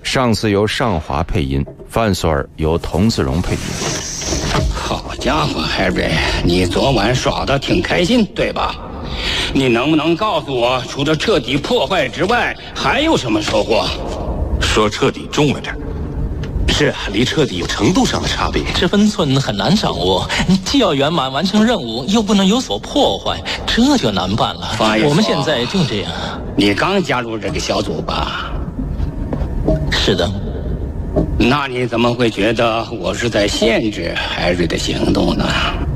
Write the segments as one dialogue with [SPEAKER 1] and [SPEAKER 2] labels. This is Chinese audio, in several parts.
[SPEAKER 1] 上司由尚华配音，范索尔由童自荣配音。
[SPEAKER 2] 好家伙，海瑞，你昨晚耍得挺开心，对吧？你能不能告诉我，除了彻底破坏之外，还有什么收获？
[SPEAKER 3] 说彻底重了点。是啊，离彻底有程度上的差别，
[SPEAKER 4] 这分寸很难掌握，既要圆满完成任务，又不能有所破坏，这就难办了。我们现在就这样。
[SPEAKER 2] 你刚加入这个小组吧？
[SPEAKER 4] 是的。
[SPEAKER 2] 那你怎么会觉得我是在限制海瑞的行动呢？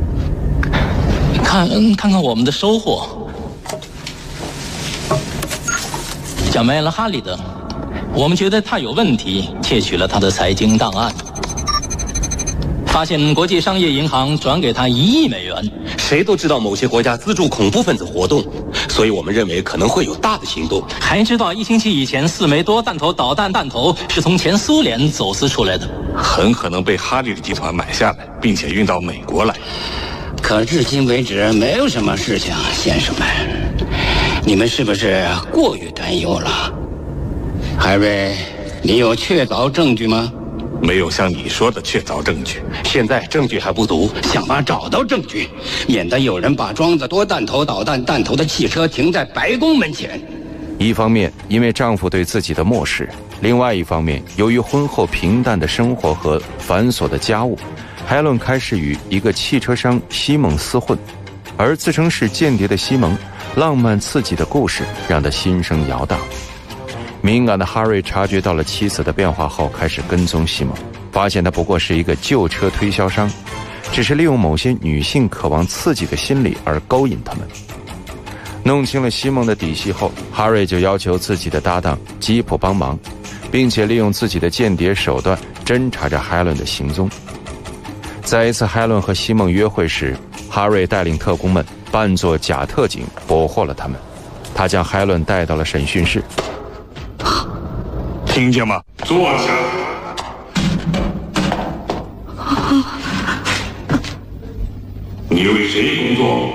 [SPEAKER 4] 看看我们的收获，讲没了哈里德。我们觉得他有问题，窃取了他的财经档案，发现国际商业银行转给他1亿美元。
[SPEAKER 3] 谁都知道某些国家资助恐怖分子活动，所以我们认为可能会有大的行动。
[SPEAKER 4] 还知道1星期以前4枚多弹头导弹弹头是从前苏联走私出来的，
[SPEAKER 5] 很可能被哈里的集团买下来，并且运到美国来。
[SPEAKER 2] 可至今为止没有什么事情，先生们，你们是不是过于担忧了？海瑞，你有确凿证据吗？
[SPEAKER 5] 没有像你说的确凿证据，
[SPEAKER 3] 现在证据还不足，
[SPEAKER 2] 想法找到证据，免得有人把装着多弹头导弹弹头的汽车停在白宫门前。
[SPEAKER 1] 一方面因为丈夫对自己的漠视，另外一方面由于婚后平淡的生活和繁琐的家务，海伦开始与一个汽车商西蒙厮混，而自称是间谍的西蒙浪漫刺激的故事让他心生摇荡。敏感的哈瑞察觉到了妻子的变化后，开始跟踪西蒙，发现他不过是一个旧车推销商，只是利用某些女性渴望刺激的心理而勾引他们。弄清了西蒙的底细后，哈瑞就要求自己的搭档吉普帮忙，并且利用自己的间谍手段侦查着海伦的行踪。在一次海伦和西蒙约会时，哈瑞带领特工们扮作假特警捕获了他们，他将海伦带到了审讯室。
[SPEAKER 5] 听见吗？坐下。你为谁工作？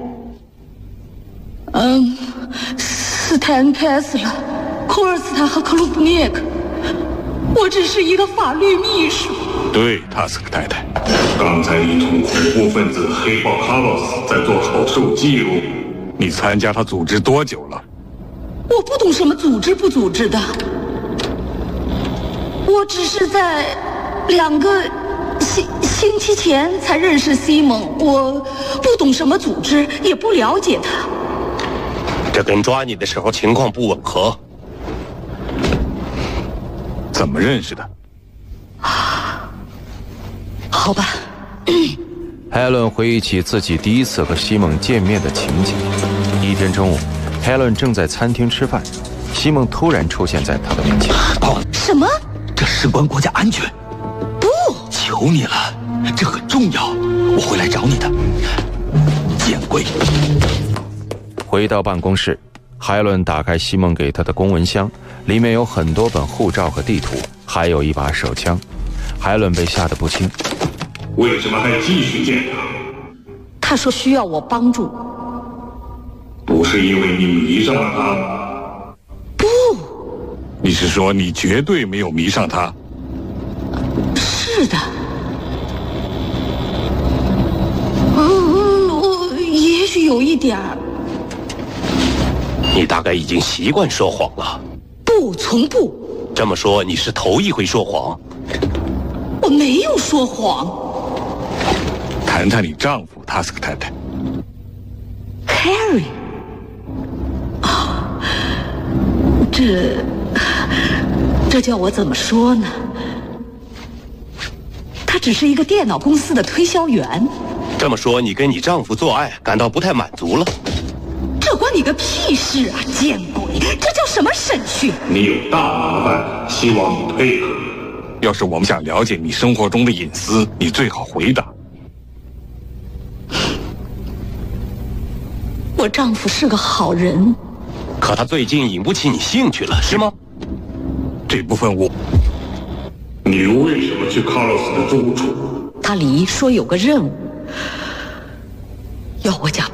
[SPEAKER 6] 斯坦凯斯勒、库尔斯坦和克鲁布涅克。我只是一个法律秘书。
[SPEAKER 5] 对，塔斯克太太。刚才你同恐怖分子黑豹卡洛斯在做口述记录。你参加他组织多久了？
[SPEAKER 6] 我不懂什么组织不组织的。我只是在2个星期前才认识西蒙，我不懂什么组织，也不了解他。
[SPEAKER 3] 这跟抓你的时候情况不吻合。
[SPEAKER 5] 怎么认识的？
[SPEAKER 6] 好吧。
[SPEAKER 1] 海伦回忆起自己第一次和西蒙见面的情景。一天中午，海伦正在餐厅吃饭，西蒙突然出现在她的面前。
[SPEAKER 6] 什么？
[SPEAKER 4] 这事关国家安全。
[SPEAKER 6] 不，
[SPEAKER 4] 求你了，这很重要，我会来找你的。见鬼！
[SPEAKER 1] 回到办公室，海伦打开西蒙给他的公文箱，里面有很多本护照和地图，还有一把手枪。海伦被吓得不轻。
[SPEAKER 5] 为什么还继续见他？
[SPEAKER 6] 他说需要我帮助。
[SPEAKER 5] 不是因为你迷上了他？
[SPEAKER 6] 不。
[SPEAKER 5] 你是说你绝对没有迷上他？
[SPEAKER 6] 是的。我也许有一点儿。
[SPEAKER 3] 你大概已经习惯说谎了。
[SPEAKER 6] 不，从不。
[SPEAKER 3] 这么说，你是头一回说谎？
[SPEAKER 6] 我没有说谎。
[SPEAKER 5] 谈谈你丈夫塔斯克太太。
[SPEAKER 6] Harry。这叫我怎么说呢？他只是一个电脑公司的推销员。
[SPEAKER 3] 这么说，你跟你丈夫做爱感到不太满足了？
[SPEAKER 6] 这关你个屁事啊！见鬼！这叫什么审讯？
[SPEAKER 5] 你有大麻烦，希望你配合。要是我们想了解你生活中的隐私，你最好回答。
[SPEAKER 6] 我丈夫是个好人。
[SPEAKER 3] 可他最近引不起你兴趣了，是吗？
[SPEAKER 5] 这部分你为什么去卡洛斯的住处？
[SPEAKER 6] 他离说有个任务，要我讲。